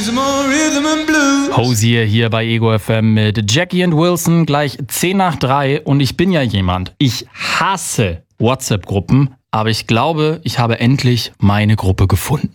Hosier hier bei Ego FM mit Jackie und Wilson, gleich 2:10 und ich bin ja jemand. Ich hasse WhatsApp-Gruppen, aber ich glaube, ich habe endlich meine Gruppe gefunden.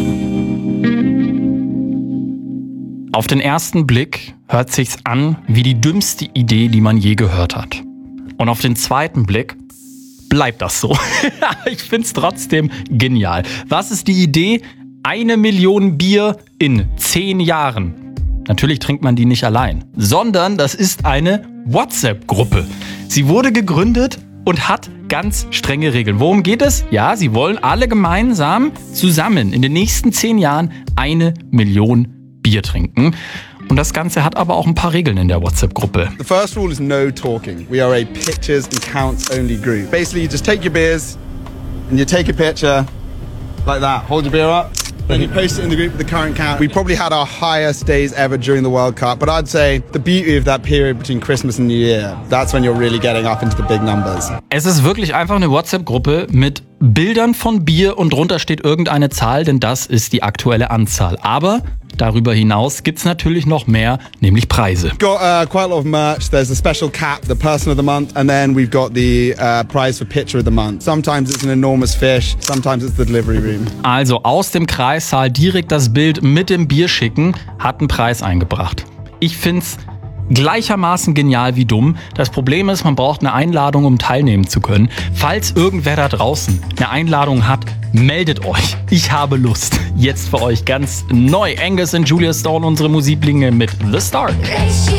Auf den ersten Blick hört sich's an wie die dümmste Idee, die man je gehört hat. Und auf den zweiten Blick bleibt das so. Ich find's trotzdem genial. Was ist die Idee? 1 Million Bier in 10 Jahren. Natürlich trinkt man die nicht allein, sondern das ist eine WhatsApp-Gruppe. Sie wurde gegründet und hat ganz strenge Regeln. Worum geht es? Ja, sie wollen alle gemeinsam zusammen in den nächsten 10 Jahren 1 Million Bier trinken. Und das Ganze hat aber auch ein paar Regeln in der WhatsApp-Gruppe. The first rule is no talking. We are a pictures and counts only group. Basically, you just take your beers and you take a picture like that. Hold your beer up. Then you post it in the group with the current count. We probably had our highest days ever during the World Cup, but I'd say the beauty of that period between Christmas and New Year, that's when you're really getting up into the big numbers. Es ist wirklich einfach eine WhatsApp-Gruppe mit Bildern von Bier und drunter steht irgendeine Zahl, denn das ist die aktuelle Anzahl. Aber darüber hinaus gibt's natürlich noch mehr, nämlich Preise. Got quite a lot of merch. There's a special cap, the person of the month, and then we've got the prize for picture of the month. Sometimes it's an enormous fish, sometimes it's the delivery room. Also aus dem Kreissaal direkt das Bild mit dem Bier schicken, hat einen Preis eingebracht. Ich find's gleichermaßen genial wie dumm. Das Problem ist, man braucht eine Einladung, um teilnehmen zu können. Falls irgendwer da draußen eine Einladung hat, meldet euch. Ich habe Lust. Jetzt für euch ganz neu. Angus und Julia Stone, unsere Musiklinge mit The Start.